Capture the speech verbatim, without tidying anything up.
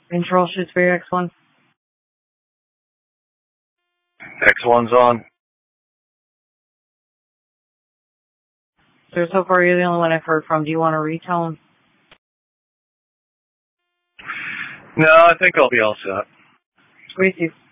Control shoots for your X one. X one's on. So, so far you're the only one I've heard from. Do you want to retell him? No, I think I'll be all set. Squeeze you.